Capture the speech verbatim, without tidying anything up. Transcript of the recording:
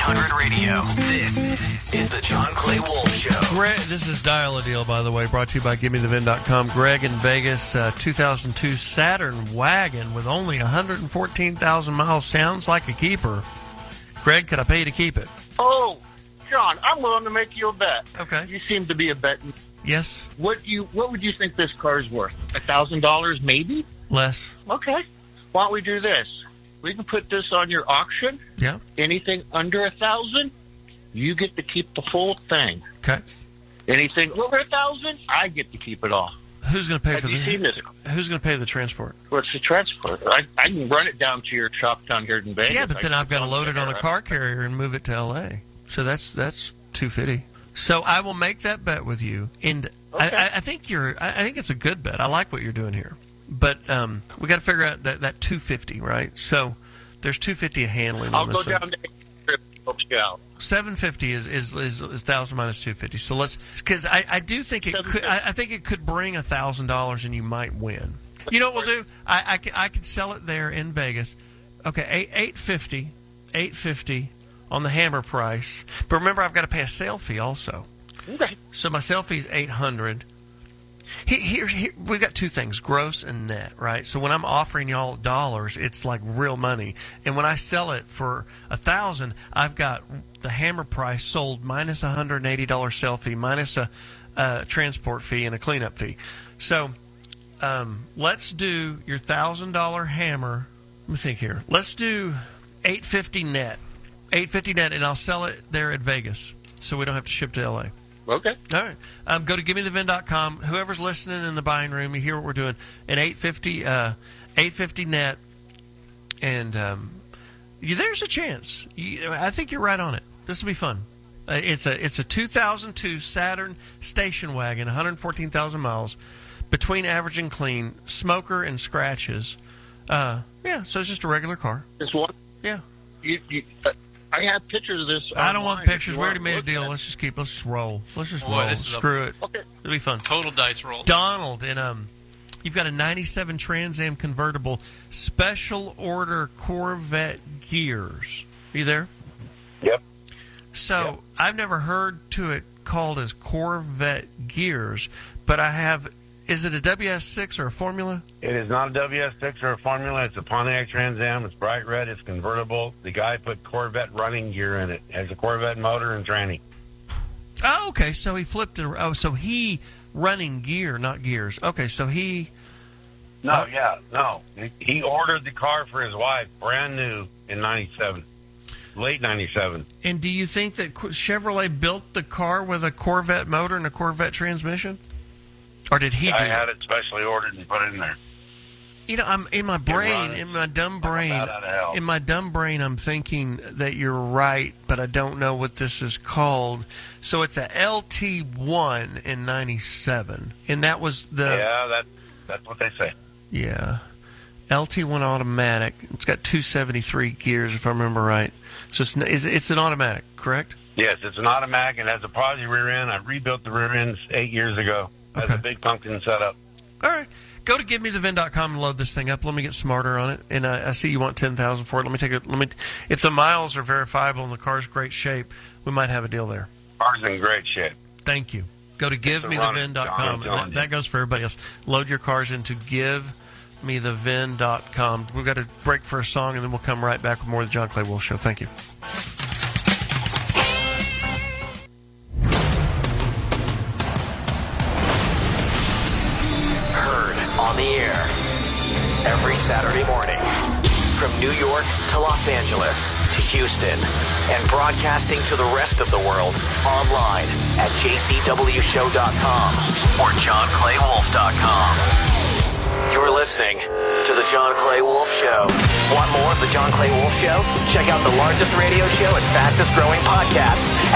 hundred Radio. This is the John Clay Wolf Show. Greg, this is Dial a Deal, by the way, brought to you by Give Me The Vin dot com. Greg in Vegas, uh, two thousand two Saturn wagon with only one hundred fourteen thousand miles. Sounds like a keeper. Greg, could I pay you to keep it? Oh, John, I'm willing to make you a bet. Okay. You seem to be a bet. Yes. What you What would you think this car is worth? A thousand dollars, maybe? Less. Okay. Why don't we do this? We can put this on your auction. Yeah. Anything under a thousand, you get to keep the full thing. Okay. Anything over a thousand, I get to keep it all. Who's going to pay Have for you the? seen this? Who's going to pay the transport? What's the transport? I, I can run it down to your shop down here in Vegas. Yeah, but then I I've got to load it on a car carrier and move it to L A. So that's that's two fifty. So I will make that bet with you, and Okay. I, I think you're. I think it's a good bet. I like what you're doing here, but um, we got to figure out that that two fifty, right? So there's two fifty of handling. I'll on go this down thing. to help you out. seven fifty is is is, is thousand minus two fifty. So let's because I, I do think it could. I, I think it could bring a thousand dollars, and you might win. You know what we'll do? I I could, I could sell it there in Vegas. Okay, eight eight fifty, eight fifty on the hammer price. But remember, I've got to pay a sale fee also. Okay. So my sale fee is eight hundred. Here, here, here, we've got two things, gross and net, right? So when I'm offering y'all dollars, it's like real money. And when I sell it for a thousand, I've got the hammer price sold minus a hundred and eighty dollar sale fee, minus a, a transport fee and a cleanup fee. So um, let's do your thousand dollar hammer. Let me think here. Let's do eight fifty net, eight fifty net, and I'll sell it there at Vegas, so we don't have to ship to L A. Okay. All right. Um, go to give me the vin dot com. Whoever's listening in the buying room, you hear what we're doing. An eight fifty, uh, eight fifty net, and um, you, there's a chance. You, I think you're right on it. This will be fun. Uh, it's a it's a two thousand two Saturn station wagon, one hundred fourteen thousand miles, between average and clean, smoker and scratches. Uh, yeah, so it's just a regular car. This one? Yeah. You, you, uh, I have pictures of this. I don't want online pictures. if We you already want made to a look deal. at it. Let's just keep. Let's just roll. Let's just Boy, roll. this is a Screw it. Okay. It'll be fun. Total dice roll. Donald, and um, you've got a ninety-seven Trans Am convertible, special order Corvette gears. Are you there? Yep. So Yep. I've never heard to it called as Corvette gears, but I have. Is it a W S six or a Formula? It is not a W S six or a Formula. It's a Pontiac Trans Am. It's bright red. It's convertible. The guy put Corvette running gear in it. It has a Corvette motor and tranny. Oh, okay. So he flipped it. Oh, so he running gear, not gears. Okay, so he. No, Uh, yeah, no. He- He ordered the car for his wife, brand new, in ninety-seven. Late ninety-seven. And do you think that Chevrolet built the car with a Corvette motor and a Corvette transmission? Or did he do I it? had it specially ordered and put it in there. You know, I'm in my brain, runs in my dumb like a brain, bat out of hell. in my dumb brain, I'm thinking that you're right, but I don't know what this is called. So it's a L T one in ninety-seven, and that was the yeah, that, that's what they say. yeah L T one automatic. It's got two seventy-three gears, if I remember right. So it's it's, it's an automatic, correct? Yes, it's an automatic. It has a posi rear end. I rebuilt the rear ends eight years ago. It has Okay. a big pumpkin setup. All right. Go to give me the vin dot com and load this thing up. Let me get smarter on it. And uh, I see you want ten thousand for it. Let me take a let me. If the miles are verifiable and the car's great shape, we might have a deal there. Car's in great shape. Thank you. Go to give me the vin dot com. That, that goes for everybody else. Load your cars into give me the vin dot com. We've got to break for a song, and then we'll come right back with more of the John Clay Wolf Show. Thank you. On the air every Saturday morning from New York to Los Angeles to Houston and broadcasting to the rest of the world online at j c w show dot com or john clay wolf dot com. You're listening to The John Clay Wolf Show. Want more of The John Clay Wolf Show? Check out the largest radio show and fastest growing podcast